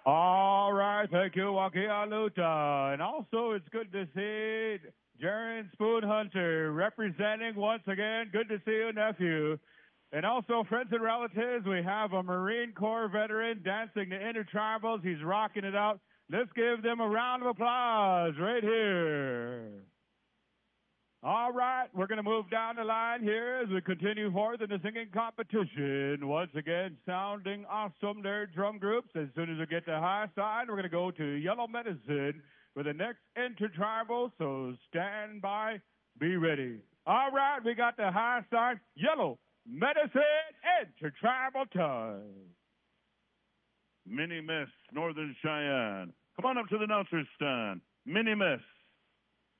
All right, thank you, Wakialuta. And also, it's good to see Jaren Spoon Hunter representing once again. Good to see you, nephew. And also, friends and relatives, we have a Marine Corps veteran dancing the intertribals. He's rocking it out. Let's give them a round of applause right here. All right, we're going to move down the line here as we continue forward in the singing competition. Once again, sounding awesome, their drum groups. As soon as we get to high side, we're going to go to Yellow Medicine for the next intertribal, so stand by, be ready. All right, we got the high side, Yellow Medicine intertribal time. Mini Miss, Northern Cheyenne. Come on up to the announcer's stand. Mini Miss.